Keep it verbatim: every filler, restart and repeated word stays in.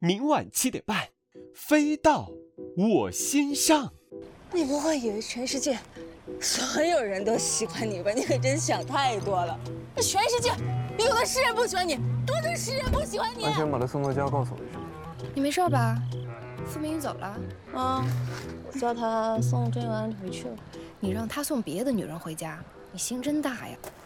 明晚七点半，飞到我心上。 你不会以为全世界所有人都喜欢你吧？你可真想太多了。那全世界有的是人不喜欢你，多的是人不喜欢你。 安全把他送到家，告诉我一声。 你没事吧？付明宇走了。 啊，我叫他送郑元安回去了。 你让他送别的女人回家，你心真大呀！